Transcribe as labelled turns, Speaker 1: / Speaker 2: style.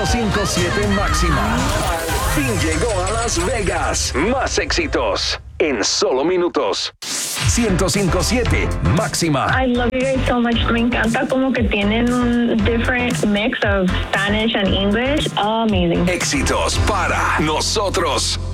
Speaker 1: 105.7 Máxima. Al fin llegó a Las Vegas. Más éxitos en solo minutos. 105.7 Máxima.
Speaker 2: I love you guys so much. Me encanta como que tienen un different mix of Spanish and English. Amazing.
Speaker 1: Éxitos para nosotros.